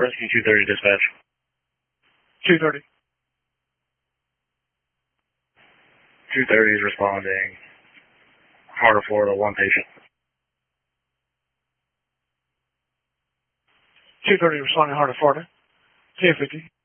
Rescue 230 dispatch. 230. 230 is responding. Heart of Florida, one patient. 230 responding Heart of Florida. 1050.